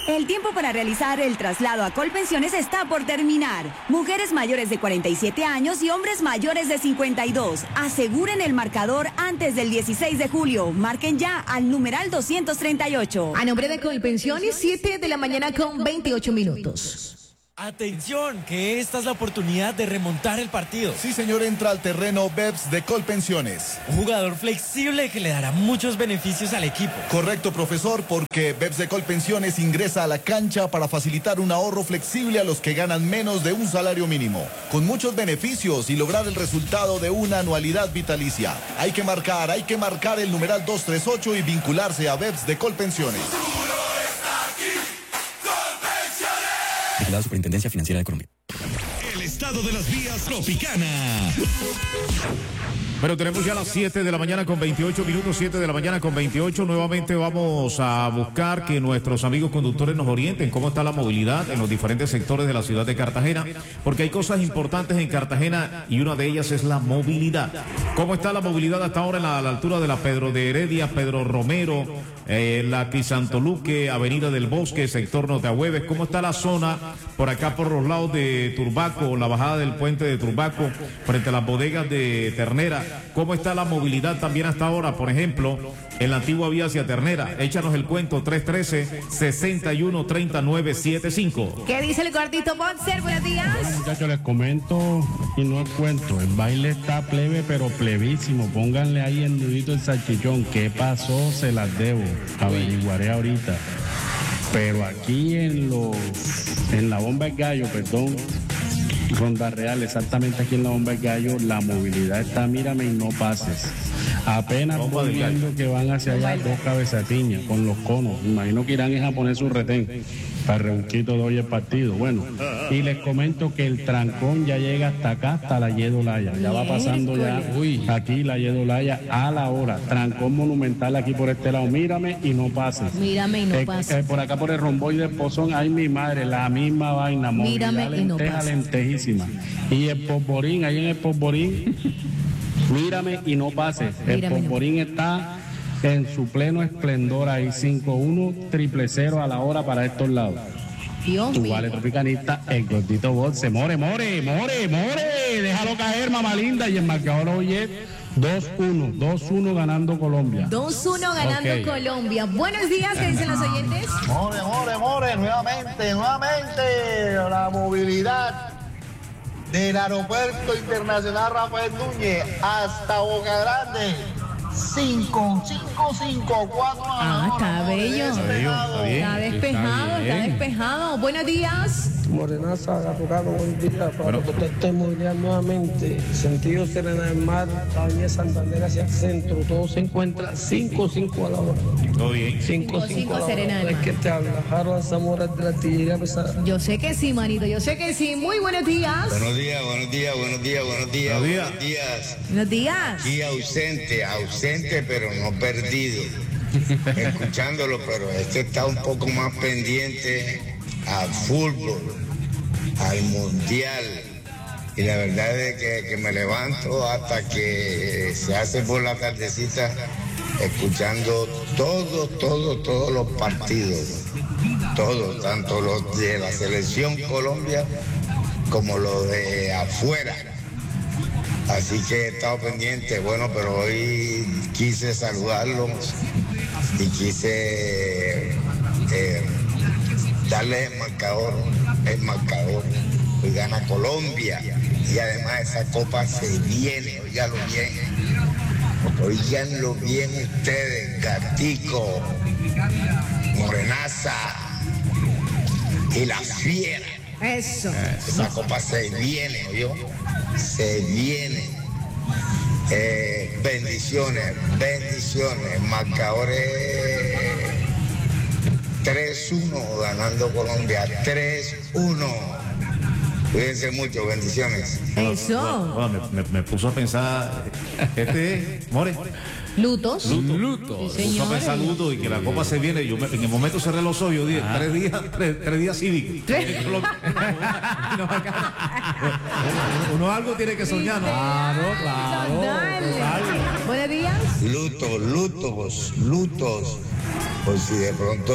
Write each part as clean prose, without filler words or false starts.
El tiempo para realizar el traslado a Colpensiones está por terminar. Mujeres mayores de 47 años y hombres mayores de 52. Aseguren el marcador antes del 16 de julio. Marquen ya al numeral 238. A nombre de Colpensiones, 7 de la mañana con 28 minutos. Atención, que esta es la oportunidad de remontar el partido. Sí, señor, entra al terreno BEPS de Colpensiones. Un jugador flexible que le dará muchos beneficios al equipo. Correcto, profesor, porque BEPS de Colpensiones ingresa a la cancha para facilitar un ahorro flexible a los que ganan menos de un salario mínimo, con muchos beneficios y lograr el resultado de una anualidad vitalicia. Hay que marcar el numeral 238 y vincularse a BEPS de Colpensiones. La Superintendencia Financiera de Colombia. El estado de las vías Tropicana. Bueno, tenemos ya las 7 de la mañana con 28 minutos, 7 de la mañana con 28. Nuevamente vamos a buscar que nuestros amigos conductores nos orienten cómo está la movilidad en los diferentes sectores de la ciudad de Cartagena, porque hay cosas importantes en Cartagena y una de ellas es la movilidad. ¿Cómo está la movilidad hasta ahora a la altura de la Pedro de Heredia, Pedro Romero, la Crisantoluque, Avenida del Bosque, sector Noteagüeves? ¿Cómo está la zona por acá por los lados de Turbaco, la bajada del puente de Turbaco, frente a las bodegas de Ternera? ¿Cómo está la movilidad también hasta ahora? Por ejemplo, en la antigua vía hacia Ternera. Échanos el cuento, 313-613975. ¿Qué dice el gordito Boxer? Buenos días. Bueno, muchachos, les comento y no es cuento. El baile está plebe, pero plevísimo. Pónganle ahí el nudito el salchichón. ¿Qué pasó? Se las debo. Averiguaré ahorita. Pero aquí en la Bomba del Gallo, perdón, Ronda Real, exactamente aquí en la Bomba del Gallo, la movilidad está, mírame y no pases. Apenas voy viendo que van hacia allá dos cabezatiñas con los conos. Imagino que irán a poner su retén para el rebusquito de hoy el partido. Bueno, y les comento que el trancón ya llega hasta acá, hasta la Yedolaya. Ya va pasando ya aquí la Yedolaya a la hora. Trancón monumental aquí por este lado. Mírame y no pases. Mírame y no pases. Por acá por el romboide del Pozón, ay mi madre, la misma vaina. Mírame y no pases. Lentejísima. Y el polvorín, ahí en el polvorín, mírame y no pases. El polvorín está en su pleno esplendor ahí, 51-000 a la hora para estos lados. Dios mío. Vale, tropicanista, el gordito Boxe. More, déjalo caer, mamá linda. Y el marcador hoy es 2-1 ganando Colombia. 2-1 ganando Colombia. Buenos días, ¿qué dicen los oyentes? More, nuevamente, la movilidad del Aeropuerto Internacional Rafael Núñez hasta Boca Grande. 5-4. Está bello. Está despejado. Buenos días. Morenaza, Gatocado, buen día. Para que usted esté movilidad nuevamente. Sentido Serena del Mar, Avenida Santander hacia el centro. Todo se encuentra 5-5 a la hora. Todo bien. 5-5 a la Serena hora. Es que te habla Harold Zamora de la artillería pesada. Yo sé que sí, manito. Yo sé que sí. Muy buenos días. Buenos días. Buenos días. Aquí ausente, pero no perdido. Escuchándolo, pero está un poco más pendiente al fútbol, al mundial. Y la verdad es que me levanto hasta que se hace por la tardecita escuchando todos los partidos. Todos, tanto los de la selección Colombia como los de afuera. Así que he estado pendiente, bueno, pero hoy quise saludarlos y quise darle el marcador. Hoy gana Colombia y además esa copa se viene, oiganlo bien ustedes, Gatico, Morenaza y la Fiera. Eso. Esa copa se viene, ¿oyó? Se viene. Bendiciones. Marcadores 3-1 ganando Colombia. 3-1. Cuídense mucho, bendiciones. Eso. Bueno, me puso a pensar, More. Lutos. Sí, puso a pensar luto y que la copa se viene. Yo en el momento cerré los ojos, yo dije, 3 días cívicos. Uno algo tiene que soñar, ¿no? Claro. Buenos días. Lutos. por si de pronto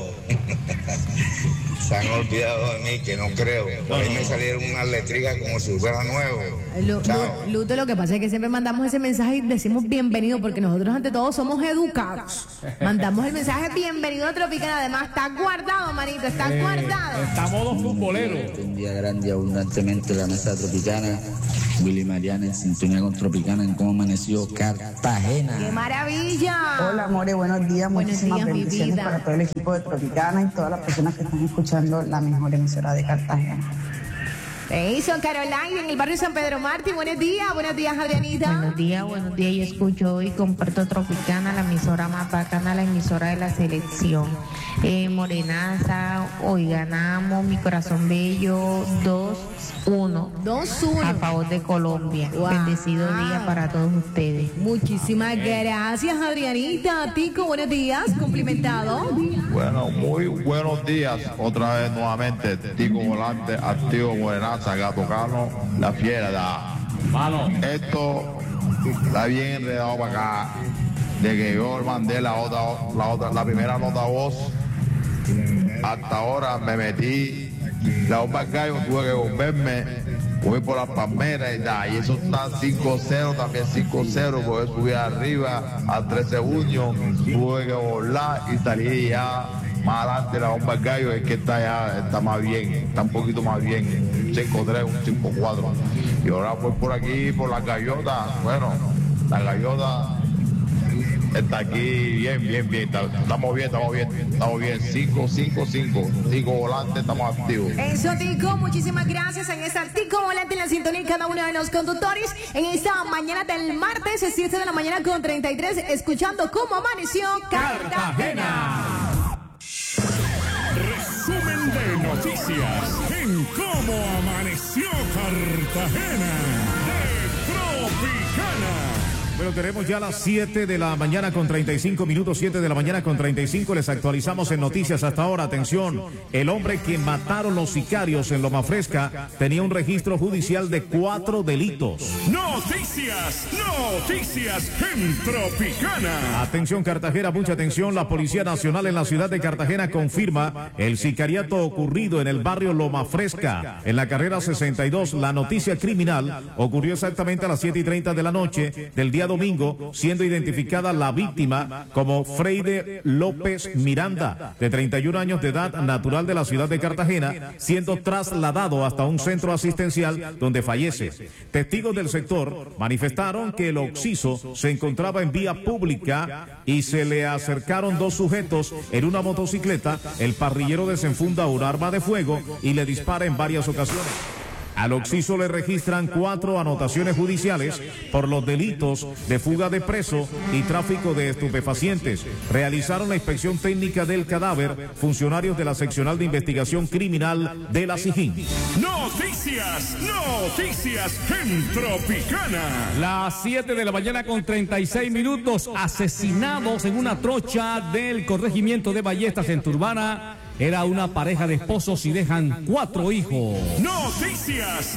se han olvidado de mí, que no creo. Por ahí me salieron unas letricas como si fuera nuevo. Luto, lo que pasa es que siempre mandamos ese mensaje y decimos bienvenido, porque nosotros ante todo somos educados. Mandamos el mensaje bienvenido a Tropicana. Además está guardado, manito, está guardado. Está modo futbolero. Un día grande y abundantemente la mesa Tropicana. Willy Mariana en sintonía con Tropicana en cómo amaneció Cartagena. ¡Qué maravilla! Hola, amores, buenos días. Muchísimas días, bendiciones para todo el equipo de Tropicana y todas las personas que están escuchando la mejor emisora de Cartagena. Son Caroline en el barrio San Pedro Martín. Buenos días, Adrianita. Buenos días. Yo escucho y comparto Tropicana, la emisora más bacana, la emisora de la selección. Morenaza, hoy ganamos, mi corazón bello, 2-1. 2-1. A favor de Colombia. Wow. Bendecido día para todos ustedes. Muchísimas gracias, Adrianita. Tico, buenos días, cumplimentado. Bueno, muy buenos días. Otra vez nuevamente, Tico Volante, activo Morenaza, Gato Cano, la fiera. Mano. Esto está bien enredado para acá. De que yo mandé la primera nota voz, hasta ahora me metí la bomba gallo, tuve que volverme, voy por las palmeras y eso está 5-0, también 5-0, porque subí arriba a 13 junio, tuve que volar y salí ya más adelante. La bomba gallo es que está más bien, está un poquito más bien, un 5-3, un 5-4. Y ahora voy por aquí, por la gaviota. Bueno, la gaviota está aquí bien. Estamos bien. 5 volantes, estamos activos. Eso, Tico, muchísimas gracias. En esta Tico Volante en la sintonía y cada uno de los conductores. En esta mañana del martes, 7 de la mañana con 33, escuchando cómo amaneció Cartagena. Resumen de noticias en cómo amaneció Cartagena de Tropicana. Pero tenemos ya las 7 de la mañana con 35 minutos, 7 de la mañana con 35. Les actualizamos en noticias hasta ahora. Atención, el hombre que mataron los sicarios en Loma Fresca tenía un registro judicial de 4 delitos. Noticias en Tropicana. Atención, Cartagena, mucha atención. La Policía Nacional en la ciudad de Cartagena confirma el sicariato ocurrido en el barrio Loma Fresca, en la carrera 62. La noticia criminal ocurrió exactamente a las 7:30 de la noche del día domingo, siendo identificada la víctima como Freide López Miranda, de 31 años de edad, natural de la ciudad de Cartagena, siendo trasladado hasta un centro asistencial donde fallece. Testigos del sector manifestaron que el occiso se encontraba en vía pública y se le acercaron 2 sujetos en una motocicleta. El parrillero desenfunda un arma de fuego y le dispara en varias ocasiones. Al occiso le registran 4 anotaciones judiciales por los delitos de fuga de preso y tráfico de estupefacientes. Realizaron la inspección técnica del cadáver funcionarios de la Seccional de Investigación Criminal de la SIJIN. Noticias en Tropicana. Las 7 de la mañana con 36 minutos, asesinados en una trocha del corregimiento de Ballestas en Turbana. Era una pareja de esposos y dejan 4 hijos. Noticias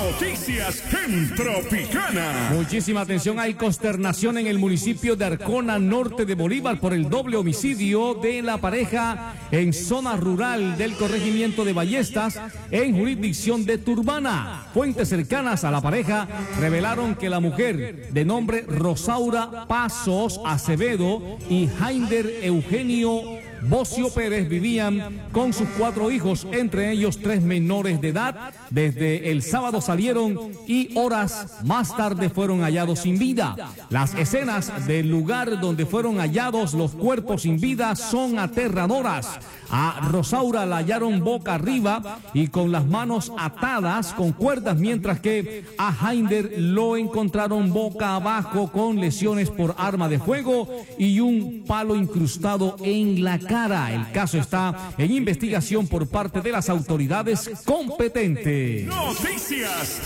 en Tropicana. Muchísima atención, hay consternación en el municipio de Arcona, norte de Bolívar, por el doble homicidio de la pareja en zona rural del corregimiento de Ballestas, en jurisdicción de Turbana. Fuentes cercanas a la pareja revelaron que la mujer, de nombre Rosaura Pasos Acevedo, y Hainder Eugenio Bocio Pérez, vivían con sus 4 hijos, entre ellos 3 menores de edad. Desde el sábado salieron y horas más tarde fueron hallados sin vida. Las escenas del lugar donde fueron hallados los cuerpos sin vida son aterradoras. A Rosaura la hallaron boca arriba y con las manos atadas con cuerdas, mientras que a Hainder lo encontraron boca abajo con lesiones por arma de fuego y un palo incrustado en la cara. El caso está en investigación por parte de las autoridades competentes. Noticias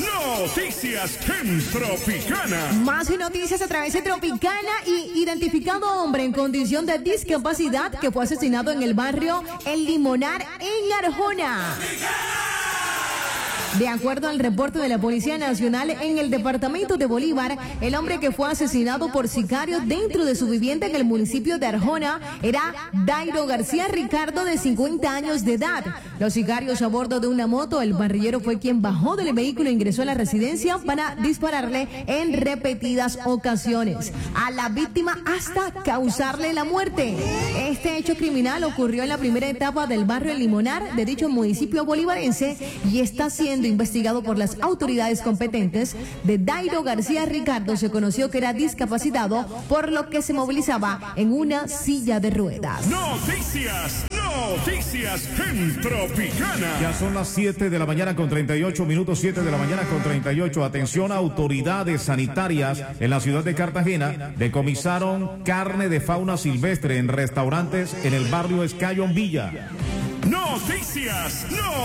en Tropicana. Más noticias a través de Tropicana. Y identificado hombre en condición de discapacidad que fue asesinado en el barrio El Limonar en Arjona. De acuerdo al reporte de la Policía Nacional, en el departamento de Bolívar, el hombre que fue asesinado por sicarios dentro de su vivienda en el municipio de Arjona era Dairo García Ricardo, de 50 años de edad. Los sicarios a bordo de una moto, el barrillero fue quien bajó del vehículo e ingresó a la residencia para dispararle en repetidas ocasiones a la víctima hasta causarle la muerte. Este hecho criminal ocurrió en la primera etapa del barrio El Limonar de dicho municipio bolivarense y está siendo investigado por las autoridades competentes. De Dairo García Ricardo se conoció que era discapacitado, por lo que se movilizaba en una silla de ruedas. Noticias en Tropicana. Ya son las 7 de la mañana con 38 minutos, 7 de la mañana con 38. Atención, autoridades sanitarias en la ciudad de Cartagena decomisaron carne de fauna silvestre en restaurantes en el barrio Escayón Villa. Noticias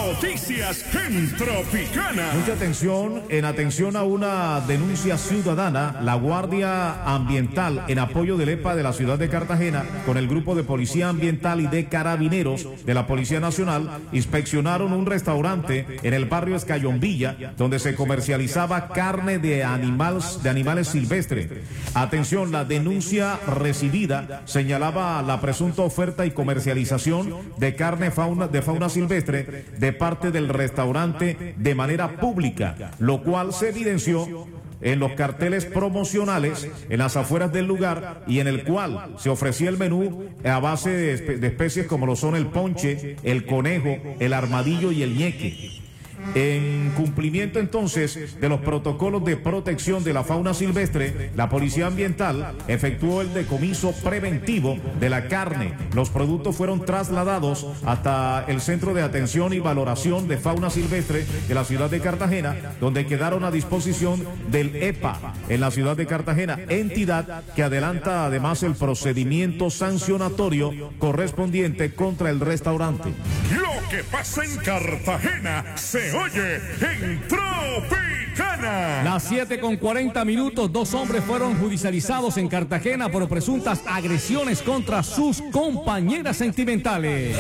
en Tropicana. Mucha atención, en atención a una denuncia ciudadana, la Guardia Ambiental, en apoyo del EPA de la ciudad de Cartagena, con el grupo de Policía Ambiental y de Carabineros de la Policía Nacional, inspeccionaron un restaurante en el barrio Escayón Villa, donde se comercializaba carne de animales silvestres. Atención, la denuncia recibida señalaba la presunta oferta y comercialización de carne de fauna silvestre de parte del restaurante de manera pública, lo cual se evidenció en los carteles promocionales en las afueras del lugar, y en el cual se ofrecía el menú a base de especies como lo son el ponche, el conejo, el armadillo y el ñeque. En cumplimiento entonces de los protocolos de protección de la fauna silvestre, la Policía Ambiental efectuó el decomiso preventivo de la carne. Los productos fueron trasladados hasta el Centro de Atención y Valoración de Fauna Silvestre de la ciudad de Cartagena, donde quedaron a disposición del EPA en la ciudad de Cartagena, entidad que adelanta además el procedimiento sancionatorio correspondiente contra el restaurante. Lo que pasa en Cartagena se oye en Tropicana. Las 7 con 40 minutos, 2 hombres fueron judicializados en Cartagena por presuntas agresiones contra sus compañeras sentimentales.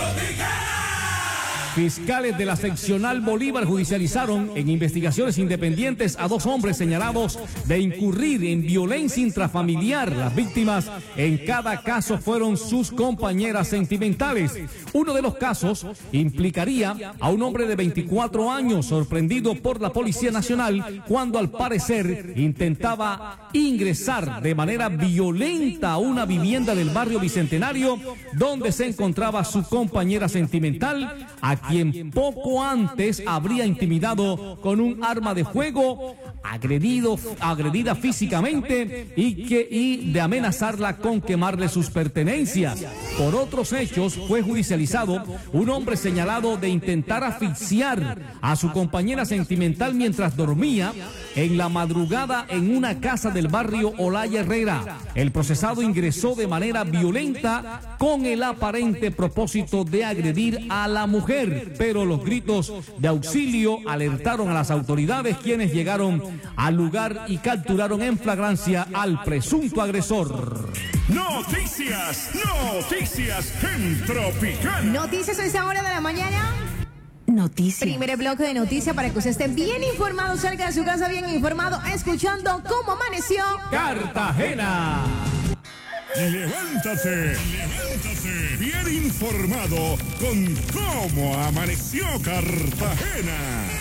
Fiscales de la seccional Bolívar judicializaron en investigaciones independientes a 2 hombres señalados de incurrir en violencia intrafamiliar. Las víctimas en cada caso fueron sus compañeras sentimentales. Uno de los casos implicaría a un hombre de 24 años sorprendido por la Policía Nacional cuando al parecer intentaba ingresar de manera violenta a una vivienda del barrio Bicentenario donde se encontraba su compañera sentimental, a quien poco antes habría intimidado con un arma de fuego, agredida físicamente y de amenazarla con quemarle sus pertenencias. Por otros hechos fue judicializado un hombre señalado de intentar asfixiar a su compañera sentimental mientras dormía en la madrugada en una casa del barrio Olaya Herrera. El procesado ingresó de manera violenta con el aparente propósito de agredir a la mujer, pero los gritos de auxilio alertaron a las autoridades, quienes llegaron al lugar y capturaron en flagrancia al presunto agresor. Noticias en Tropicana. Noticias a esa hora de la mañana. Noticias. Primer bloque de noticias para que usted esté bien informado, salga de su casa bien informado, escuchando cómo amaneció Cartagena. Levántate, bien informado con cómo amaneció Cartagena.